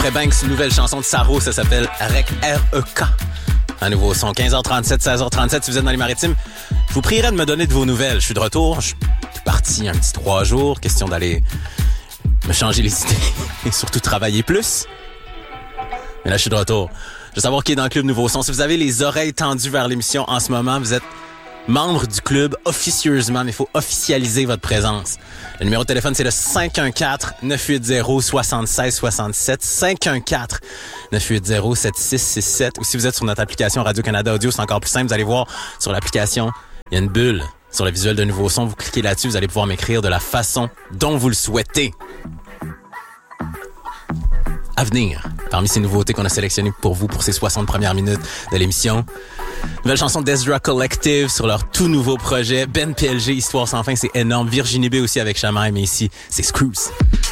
après Banks, une nouvelle chanson de Saro, ça s'appelle R-E-K. Un nouveau son, 15h37, 16h37, si vous êtes dans les Maritimes. Je vous prierai de me donner de vos nouvelles. Je suis de retour, je suis parti un petit 3 jours, question d'aller me changer les idées et surtout travailler plus. Mais là, je suis de retour. Je veux savoir qui est dans le club Nouveau Son. Si vous avez les oreilles tendues vers l'émission en ce moment, vous êtes membre du club officieusement, mais il faut officialiser votre présence. Le numéro de téléphone, c'est le 514-980-7667. 514-980-7667. Ou si vous êtes sur notre application Radio-Canada Audio, c'est encore plus simple. Vous allez voir sur l'application, il y a une bulle sur le visuel de Nouveau Son. Vous cliquez là-dessus, vous allez pouvoir m'écrire de la façon dont vous le souhaitez. À venir, parmi ces nouveautés qu'on a sélectionnées pour vous pour ces 60 premières minutes de l'émission, nouvelle chanson d'Ezra Collective sur leur tout nouveau projet. Ben PLG, Histoire sans fin, c'est énorme. Virginie B aussi avec Chamaille, mais ici, c'est Screws.